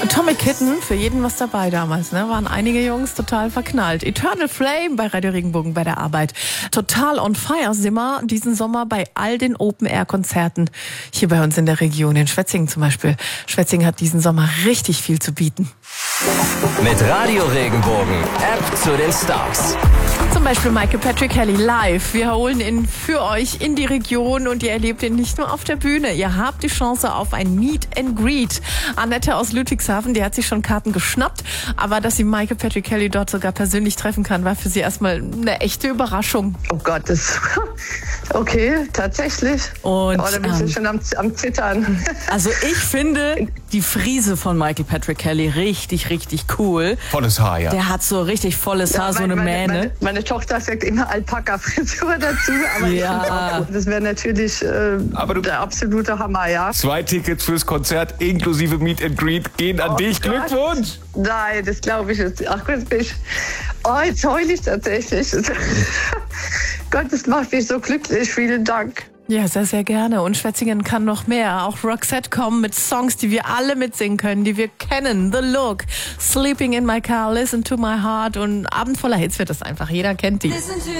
Atomic Kitten, für jeden was dabei damals, ne? Waren einige Jungs total verknallt. Eternal Flame bei Radio Regenbogen bei der Arbeit. Total on fire sind wir diesen Sommer bei all den Open-Air-Konzerten hier bei uns in der Region, in Schwetzingen zum Beispiel. Schwetzingen hat diesen Sommer richtig viel zu bieten. Mit Radio Regenbogen, App zu den Stars. Zum Beispiel Michael Patrick Kelly live. Wir holen ihn für euch in die Region und ihr erlebt ihn nicht nur auf der Bühne. Ihr habt die Chance auf ein Meet and Greet. Annette aus Ludwigshafen, die hat sich schon Karten geschnappt. Aber dass sie Michael Patrick Kelly dort sogar persönlich treffen kann, war für sie erstmal eine echte Überraschung. Oh Gott, das okay, tatsächlich. Und da bin ich schon am Zittern. Also ich finde die Frise von Michael Patrick Kelly richtig, richtig cool. Volles Haar, ja. Der hat so richtig volles Haar, so eine Mähne. Meine Tochter sagt immer Alpaka-Frisur dazu, aber ja. Das wäre natürlich der absolute Hammer, ja. 2 Tickets fürs Konzert inklusive Meet and Greet gehen an dich. Gott. Glückwunsch! Nein, das glaube ich jetzt. Ach Gott, jetzt heule ich tatsächlich. Gott, das macht mich so glücklich. Vielen Dank. ja, sehr, sehr gerne. Und Schwetzingen kann noch mehr. Auch Roxette kommen mit Songs, die wir alle mitsingen können, die wir kennen. The Look, Sleeping in My Car, Listen to My Heart und Abend voller Hits wird es einfach. Jeder kennt die.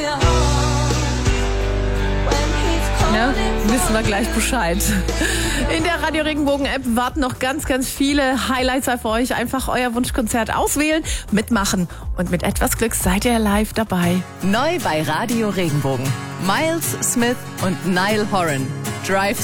Ja, wissen wir gleich Bescheid. In der Radio Regenbogen App warten noch ganz, ganz viele Highlights auf euch. Einfach euer Wunschkonzert auswählen, mitmachen und mit etwas Glück seid ihr live dabei. Neu bei Radio Regenbogen. Miles Smith und Niall Horan. Drive